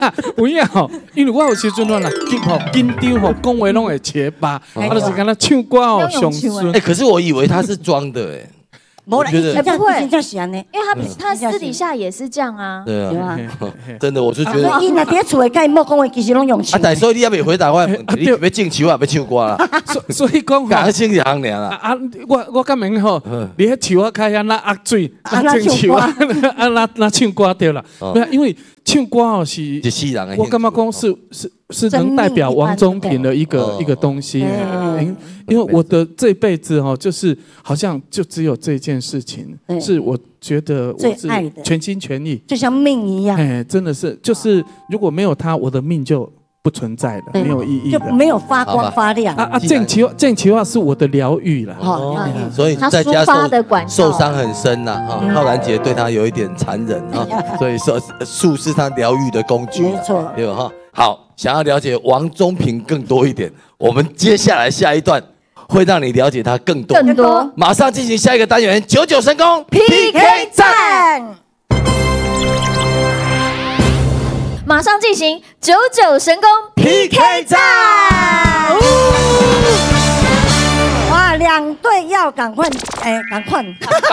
啊，有影吼，因为我有时阵啦，紧张吼，讲话拢会结巴，就是敢若唱歌哦上顺。 可是我以为他是装的我觉得不会这样喜欢呢， 因为他私底下也是这样啊。 对啊，真的，我是觉得。 伊若伫厝诶，甲伊莫讲话，其实拢用唱。 但所以你还没回答我，你要敬球啊，要唱歌啦。 所以讲吼， 讲唱一行尔啦。 我感觉吼，你迄树啊开遐那压水，那唱树啊，那唱歌对啦。因为唱歌哦是，我感觉讲是能代表王中平的一个东西。因为我的这辈子哦，就是好像就只有这件事情，是我觉得我是全心全意， 就像命一样。 真的是，就是如果没有他，我的命就不存在了，没有意义就没有发光发亮。 正奇话是我的疗愈了， 所以在家受伤很深呐，浩然姐对他有一点残忍啊，所以树是他疗愈的工具， 没错， 对吧？哈，好，想要了解王中平更多一点，我们接下来下一段会让你了解他更多。马上进行下一个单元，99神功 PK 战。 马上进行99神功 PK 战。 哇，两队要赶快，赶快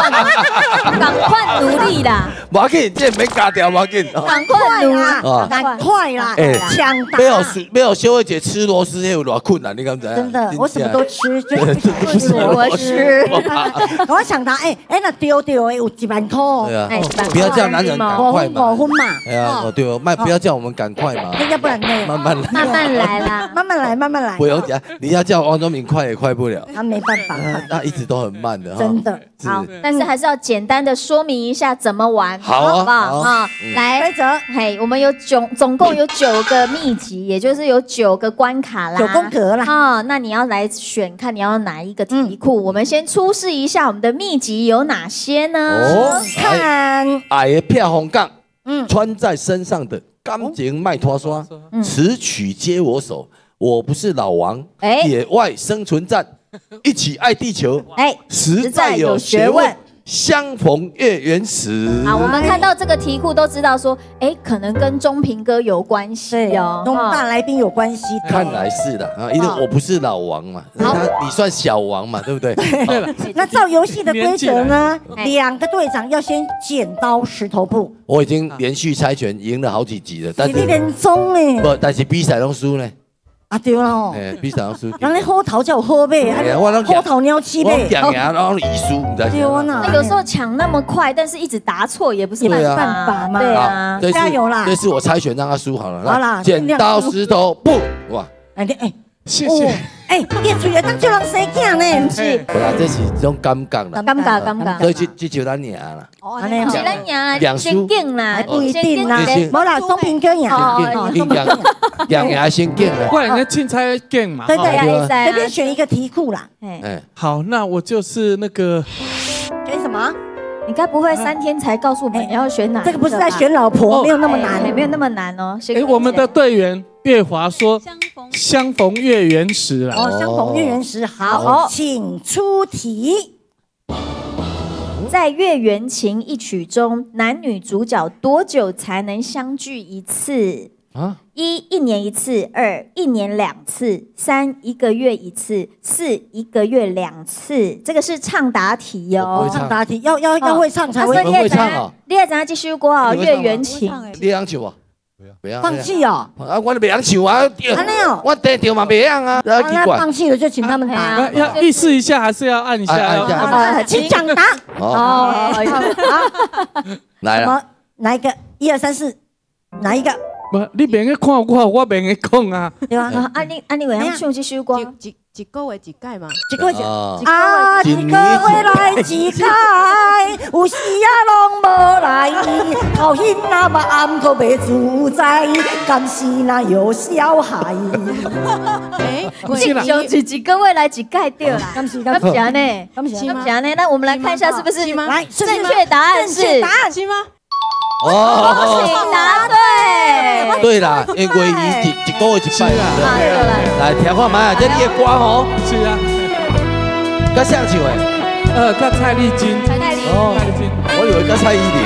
努力啦！ 不要紧，这免加掉，不要紧。 赶快啦！ 赶快啦！抢答。 没有修慧姐吃螺丝，有多困难？你敢知？ 真的，我什么都吃，就是不吃螺丝。 赶快抢答！那丢有1万块。 对啊，不要叫男人赶快嘛。 5分嘛。 哎呀，对哦，不要叫我们赶快嘛。 要不然呢？ 慢慢来。 慢慢来啦， 慢慢来。 不用讲，你要叫王中平快也快不了。 他没办法， 他一直都很慢的。 真的。 好，但是还是要简单的说明一下怎么玩， 好不好？ 来， 规则， 我们有总共有9个秘籍，也就是有9个关卡啦， 9宫格啦。 那你要来选，看你要哪一个题库。我们先出示一下我们的秘籍有哪些呢？ 看， 矮的片红杠，穿在身上的钢琴麦拖刷，词曲接我手，我不是老王，野外生存战。一起爱地球，实在有学问，相逢月圆时。 好，我们看到这个题库都知道说，可能跟中平哥有关系哦， 跟大来宾有关系。 看来是的啊，因为我不是老王嘛，你算小王嘛，对不对？ 对了， 那照游戏的规则呢，2个队长要先剪刀石头布。 我已经连续猜拳赢了好几集了，但是你连中不，但是比赛都输呢。 对啦哦， 比赛都输。 人咧好头才有好马，好头鸟吃马。 我抢赢，然后你输，你知道吗？ 那有时候抢那么快，但是一直答错也不是办法嘛。对啊， 加油啦！ 这次我猜拳让他输好了。 好啦， 剪刀石头布，哇！ 谢谢。 叶主任当就人生囝呢，不是？ 不啦，这是一种尴尬啦。 尴尬。 所以这就咱赢啦。 安尼，咱赢，先进啦， 不一定啦。无啦，中平哥赢。 赢先进啦。 不然那凊彩进嘛。 对，随便选一个题库啦。 好，那我就是那个。 选什么？ 你该不会3天才告诉我们你要选哪？ 这个不是在选老婆，没有那么难， 没有那么难哦。 我们的队员月华说相逢月圆时啦。 相逢月圆时，好，请出题。 在《月圆情》一曲中，男女主角多久才能相聚一次？1年1次，21年2次，3 1个月1次，4 1个月2次。这个是唱答题哦。 唱答题要会唱才会唱啊！ 你也怎继续过哦？《月圆情》 你想唱啊？ 放弃哦！ 我都不想唱啊！我第一条嘛不样啊！ 那放弃了就请他们答。 要意识一下，还是要按一下？ 请抢答。 来了， 哪一个？1、2、3、4，哪一个？ 不，你别个看我别个讲啊。 对啊，你为啥唱这首歌？ 一个月一改嘛， 一个月一个月来一改，有时啊拢无来，头晕啊嘛暗可袂自在，敢是那有小孩？ 就是一个月来一改对啦， 敢是呢？那我们来看一下是不是？ 来， 正确答案是吗？ 恭喜答对！ 对啦，因为一个月一摆啦。来听看嘛，这你的歌吼。 是啊。 跟谁唱的？ 跟蔡丽君。 蔡丽君。 我以为跟蔡依林。